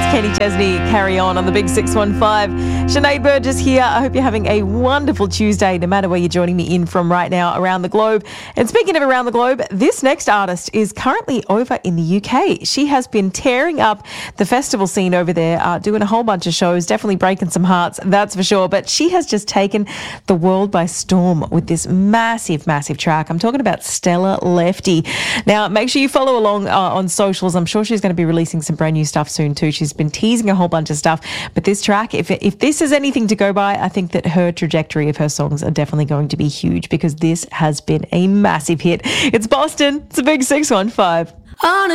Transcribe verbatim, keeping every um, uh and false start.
Kenny Chesney, Carry On on the Big six one five. Sinead Burgess here. I hope you're having a wonderful Tuesday, no matter where you're joining me in from right now around the globe. And speaking of around the globe, this next artist is currently over in the U K. She has been tearing up the festival scene over there, uh, doing a whole bunch of shows, definitely breaking some hearts, that's for sure. But she has just taken the world by storm with this massive, massive track. I'm talking about Stella Lefty. Now, make sure you follow along uh, on socials. I'm sure she's going to be releasing some brand new stuff soon too. She's been teasing a whole bunch of stuff. But this track, if if this is anything to go by, I think that her trajectory of her songs are definitely going to be huge because this has been a massive hit. It's Boston. It's a Big six one five. On a